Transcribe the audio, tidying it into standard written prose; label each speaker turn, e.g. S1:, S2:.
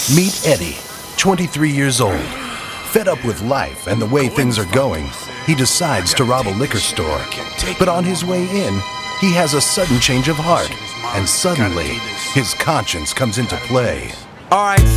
S1: Meet Eddie, 23 years old. Fed up with life and the way things are going, he decides to rob a liquor store. But on his way in, he has a sudden change of heart, and suddenly, his conscience comes into play.
S2: All right.